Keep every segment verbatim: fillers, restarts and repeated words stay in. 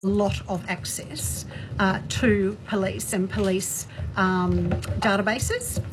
lot of access uh, to police and police um, databases,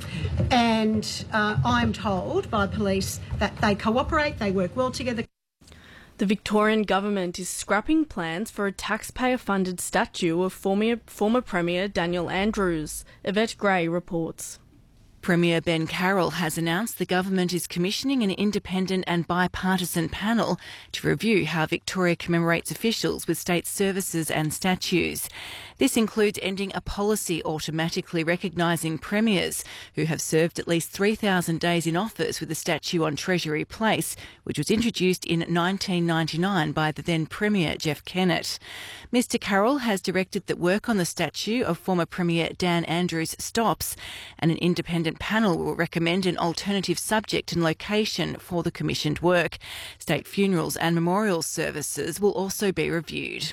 and uh, I'm told by police that they cooperate, they work well together. The Victorian government is scrapping plans for a taxpayer-funded statue of former, former Premier Daniel Andrews. Yvette Gray reports. Premier Ben Carroll has announced the government is commissioning an independent and bipartisan panel to review how Victoria commemorates officials with state services and statues. This includes ending a policy automatically recognising premiers who have served at least three thousand days in office with a statue on Treasury Place, which was introduced in nineteen ninety-nine by the then Premier Jeff Kennett. Mr Carroll has directed that work on the statue of former Premier Dan Andrews stops, and an independent panel will recommend an alternative subject and location for the commissioned work. State funerals and memorial services will also be reviewed.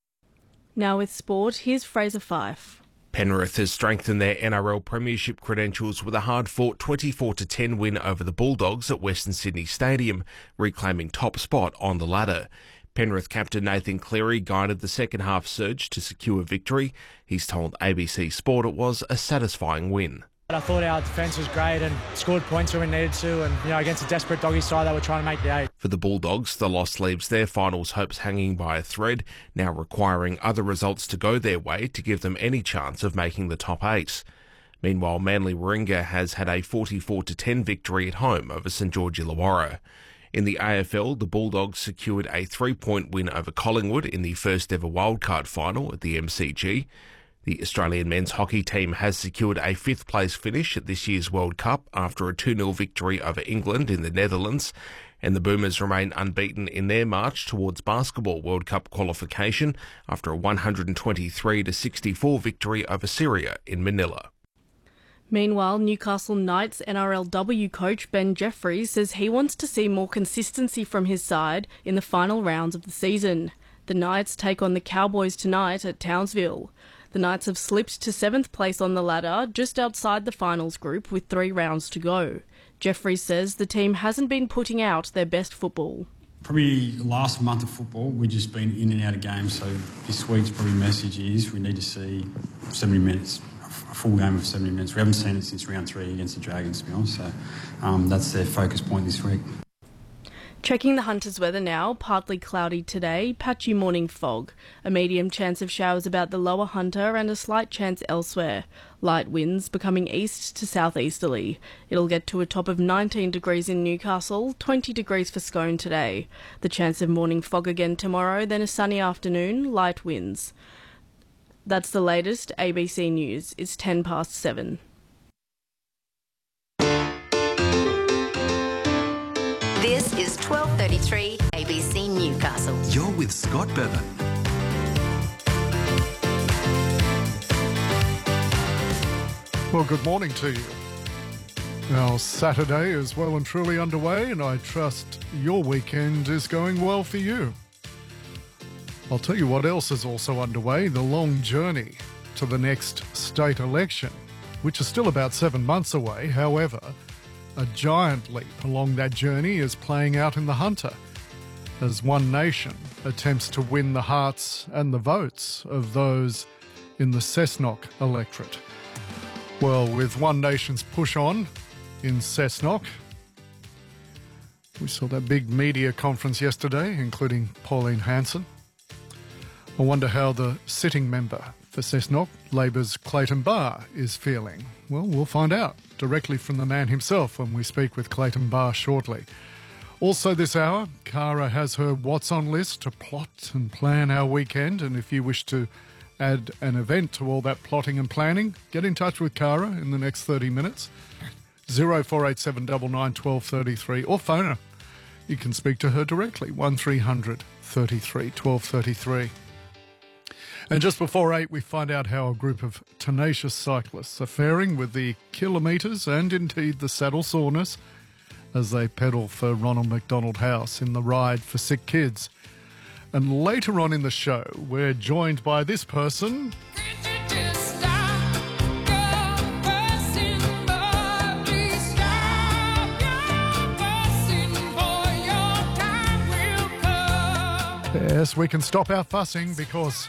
Now with sport, here's Fraser Fife. Penrith has strengthened their N R L premiership credentials with a hard-fought twenty-four to ten win over the Bulldogs at Western Sydney Stadium, reclaiming top spot on the ladder. Penrith captain Nathan Cleary guided the second-half surge to secure victory. He's told A B C Sport it was a satisfying win. I thought our defence was great and scored points when we needed to, and you know, against a desperate doggy side, they were trying to make the eight. For the Bulldogs, the loss leaves their finals hopes hanging by a thread, now requiring other results to go their way to give them any chance of making the top eight. Meanwhile, Manly Warringah has had a forty-four to ten victory at home over St George Illawarra. In the A F L, the Bulldogs secured a three-point win over Collingwood in the first-ever wildcard final at the M C G. The Australian men's hockey team has secured a fifth-place finish at this year's World Cup after a two nil victory over England in the Netherlands, and the Boomers remain unbeaten in their march towards Basketball World Cup qualification after a one hundred twenty-three to sixty-four victory over Syria in Manila. Meanwhile, Newcastle Knights N R L W coach Ben Jeffries says he wants to see more consistency from his side in the final rounds of the season. The Knights take on the Cowboys tonight at Townsville. The Knights have slipped to seventh place on the ladder, just outside the finals group with three rounds to go. Jeffries says the team hasn't been putting out their best football. Probably last month of football, we've just been in and out of games, so this week's probably message is we need to see seventy minutes, a full game of seventy minutes. We haven't seen it since round three against the Dragons, to be honest, so um, that's their focus point this week. Checking the Hunters' weather now, partly cloudy today, patchy morning fog, a medium chance of showers about the lower Hunter and a slight chance elsewhere. Light winds becoming east to southeasterly. It'll get to a top of nineteen degrees in Newcastle, twenty degrees for Scone today. The chance of morning fog again tomorrow, then a sunny afternoon, light winds. That's the latest A B C News. It's ten past seven. This is twelve thirty-three A B C Newcastle. You're with Scott Bevan. Well, good morning to you. Now, Saturday is well and truly underway, and I trust your weekend is going well for you. I'll tell you what else is also underway, the long journey to the next state election, which is still about seven months away. However, a giant leap along that journey is playing out in the Hunter as One Nation attempts to win the hearts and the votes of those in the Cessnock electorate. Well, with One Nation's push on in Cessnock, we saw that big media conference yesterday, including Pauline Hanson. I wonder how the sitting member for Cessnock, Labor's Clayton Barr, is feeling. Well, we'll find out directly from the man himself when we speak with Clayton Barr shortly. Also this hour, Cara has her What's On list to plot and plan our weekend, and if you wish to add an event to all that plotting and planning, get in touch with Cara in the next thirty minutes. zero four eight seven nine nine one two three three, or phone her. You can speak to her directly, one three hundred thirty-three twelve thirty-three. And just before eight, we find out how a group of tenacious cyclists are faring with the kilometres and indeed the saddle soreness as they pedal for Ronald McDonald House in the Ride for Sick Kids. And later on in the show, we're joined by this person. Yes, we can stop our fussing because